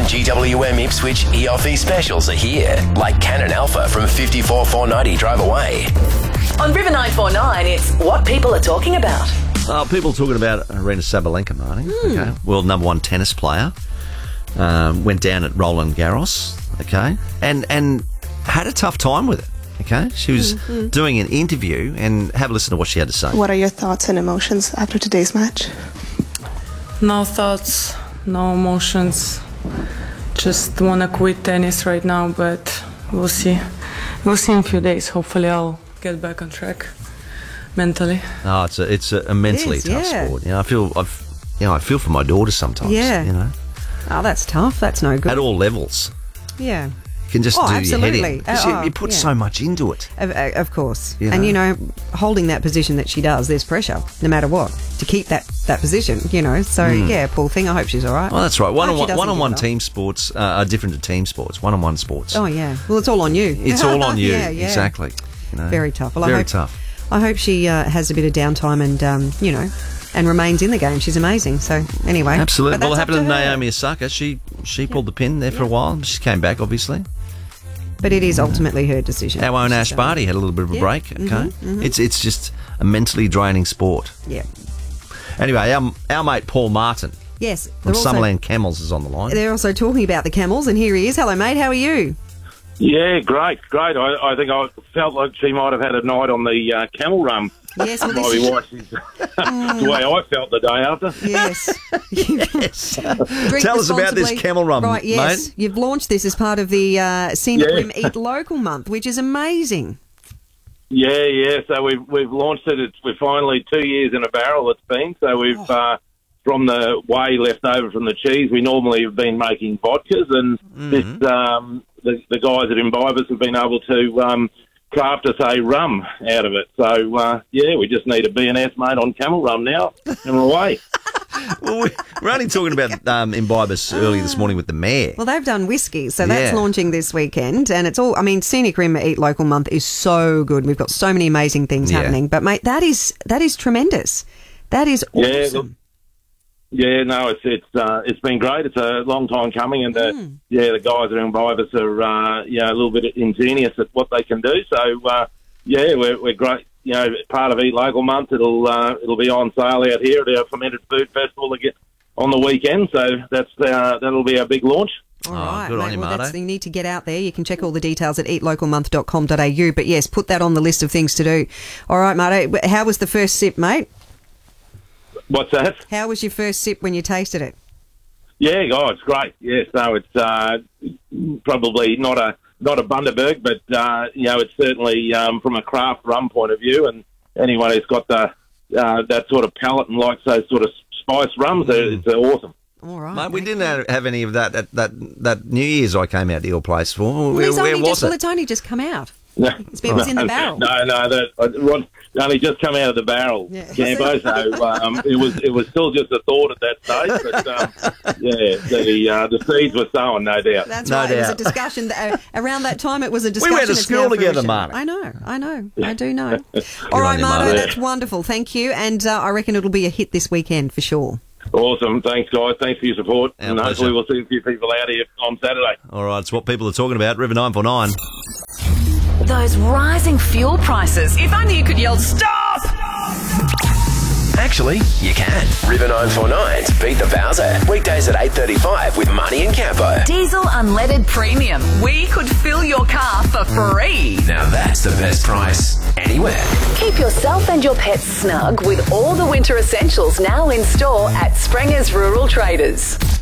GWM Ipswich EOFE specials are here, like Canon Alpha from 54,490 drive away. On River 949, it's what people are talking about. People talking about Aryna Sabalenka, Marty. Okay. World number one tennis player. Went down at Roland Garros, okay, and had a tough time with it, okay. She was doing an interview, and have a listen to what she had to say. What are your thoughts and emotions after today's match? No thoughts, no emotions. Just want to quit tennis right now, but we'll see. We'll see in a few days. Hopefully I'll get back on track mentally. Oh, it's a mentally tough sport. You know, I feel for my daughter sometimes. Yeah. You know. Oh, that's tough. That's no good. At all levels. Yeah. You can just do absolutely. your head in. 'Cause you put so much into it. Of course. You know? And, you know, holding that position that she does, there's pressure, no matter what, to keep that position, you know. So, yeah, poor thing. I hope she's all right. Well, that's right. One-on-one team sports are different to team sports. One-on-one sports. Oh, yeah. Well, it's all on you. It's all on you. Yeah. Exactly. You know? Very tough. Well, Very tough. I hope she has a bit of downtime and, you know, and remains in the game. She's amazing. So, anyway. Absolutely. Well, it happened to her. Naomi Osaka. She pulled the pin there for a while. She came back, obviously. But it is ultimately her decision. Our own Ash Barty had a little bit of a break, okay? It's just a mentally draining sport. Yeah. Anyway, our mate Paul Martin Yes. from Summerland Camels is on the line. They're also talking about the camels, and here he is. Hello, mate. How are you? Yeah, great. I think I felt like she might have had a night on the camel run. Yes, well, Might be why she's the way I felt the day after. Yes. Yes. Tell us about this camel run, right, yes. mate. You've launched this as part of the Scenic Rim Eat Local month, which is amazing. Yeah. So we've launched it. We're finally 2 years in a barrel. It's been so we've from the whey left over from the cheese. We normally have been making vodkas, and this the guys at Imbibers have been able to craft us a rum out of it. So, we just need a B&S mate on camel rum now, and we're away. Well, we're only talking about Imbibers early this morning with the mayor. Well, they've done whiskey, so that's launching this weekend, and it's all, I mean, Scenic Rim Eat Local month is so good. We've got so many amazing things happening. But, mate, that is tremendous. That is awesome. Yeah, no, it's been great. It's a long time coming, and the guys at Imbibers are a little bit ingenious at what they can do. So we're great. You know, part of Eat Local Month. It'll be on sale out here at our Fermented Food Festival again on the weekend. So that'll be our big launch. All right, good on you, Marto. You need to get out there. You can check all the details at eatlocalmonth.com.au. But yes, put that on the list of things to do. All right, Marto. How was the first sip, mate? What's that? How was your first sip when you tasted it? Yeah, it's great. Yeah, so it's probably not a Bundaberg, but it's certainly from a craft rum point of view, and anyone who's got that sort of palate and likes those sort of spice rums, it's awesome. All right, mate, we didn't have any of that New Year's I came out to your place for. Where was it? It's only just come out. No, it was in the barrel. Rod only just come out of the barrel, Campo. So it was still just a thought at that stage. But the seeds were sown, no doubt. That's right. It was a discussion around that time. It was a discussion. We went to school together, Marty. I know. I do know. All right, Marto, that's wonderful. Thank you, and I reckon it'll be a hit this weekend for sure. Awesome. Thanks, guys. Thanks for your support. Our and pleasure. Hopefully we'll see a few people out here on Saturday. All right, it's what people are talking about. River 949. Those rising fuel prices. If only you could yell, stop! Actually, you can. River 949's Beat the Bowser. Weekdays at 8:35 with Marty and Campo. Diesel unleaded premium. We could fill your car for free. Now that's the best price anywhere. Keep yourself and your pets snug with all the winter essentials now in store at Sprenger's Rural Traders.